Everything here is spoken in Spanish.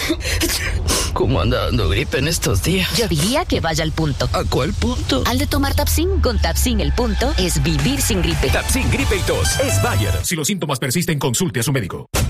¿Cómo anda dando gripe en estos días? Yo diría que vaya al punto. ¿A cuál punto? Al de tomar Tapsin. Con Tapsin el punto es vivir sin gripe. Tapsin Gripe y Tos es Bayer. Si los síntomas persisten, consulte a su médico.